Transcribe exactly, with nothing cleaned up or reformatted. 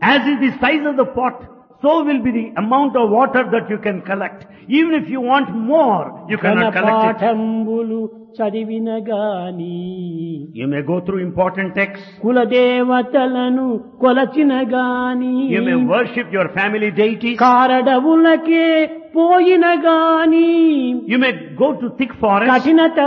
As is the size of the pot, so will be the amount of water that you can collect. Even if you want more, you cannot collect it. పాఠంబులు చదివిన గాని You may go through important texts. కులదేవతలను కొలచిన గాని You may worship your family deities. కారడవులకే పోయిన గాని You may go to thick forests. కఠినత